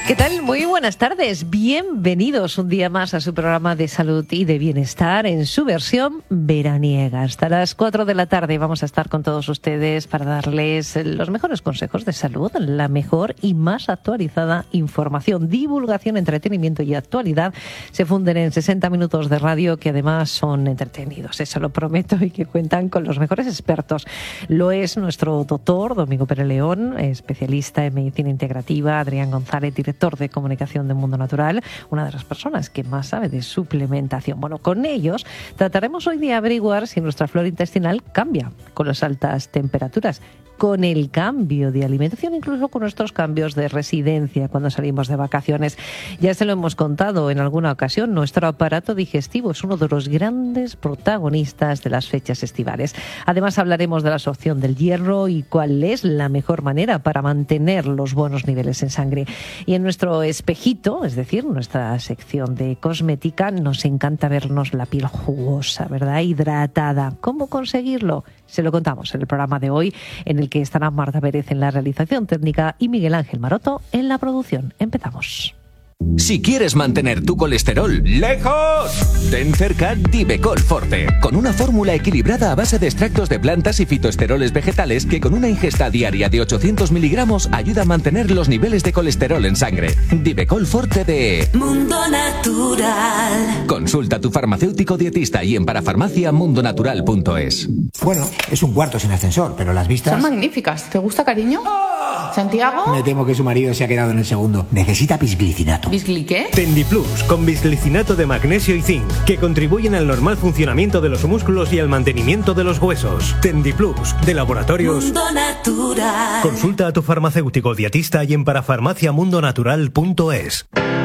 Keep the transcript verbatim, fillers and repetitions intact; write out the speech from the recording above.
¿Qué tal? Muy buenas tardes. Bienvenidos un día más a su programa de salud y de bienestar en su versión veraniega. Hasta las cuatro de la tarde vamos a estar con todos ustedes para darles los mejores consejos de salud, la mejor y más actualizada información, divulgación, entretenimiento y actualidad. Se funden en sesenta minutos de radio que además son entretenidos, eso lo prometo, y que cuentan con los mejores expertos. Lo es nuestro doctor Domingo Pérez León, especialista en medicina integrativa, Adrián González, director de comunicación de Mundo Natural, una de las personas que más sabe de suplementación. Bueno, con ellos trataremos hoy de averiguar si nuestra flora intestinal cambia con las altas temperaturas, con el cambio de alimentación, incluso con nuestros cambios de residencia cuando salimos de vacaciones. Ya se lo hemos contado en alguna ocasión, nuestro aparato digestivo es uno de los grandes protagonistas de las fechas estivales. Además hablaremos de la absorción del hierro y cuál es la mejor manera para mantener los buenos niveles en sangre. Y en nuestro espejito, es decir, nuestra sección de cosmética, nos encanta vernos la piel jugosa, ¿verdad? Hidratada. ¿Cómo conseguirlo? Se lo contamos en el programa de hoy, en el que estará Marta Pérez en la realización técnica y Miguel Ángel Maroto en la producción. Empezamos. Si quieres mantener tu colesterol lejos, ten cerca Divecol Forte, con una fórmula equilibrada a base de extractos de plantas y fitoesteroles vegetales que con una ingesta diaria de ochocientos miligramos ayuda a mantener los niveles de colesterol en sangre. Divecol Forte de Mundo Natural. Consulta a tu farmacéutico dietista y en parafarmacia mundo natural punto es. Bueno, es un cuarto sin ascensor, pero las vistas... Son magníficas. ¿Te gusta, cariño? ¿Santiago? Me temo que su marido se ha quedado en el segundo. Necesita bisglicinato. ¿Bisgli qué? Tendiplus, con bisglicinato de magnesio y zinc, que contribuyen al normal funcionamiento de los músculos y al mantenimiento de los huesos. Tendiplus, de Laboratorios Mundo Natural. Consulta a tu farmacéutico dietista y en parafarmacia mundo natural punto es.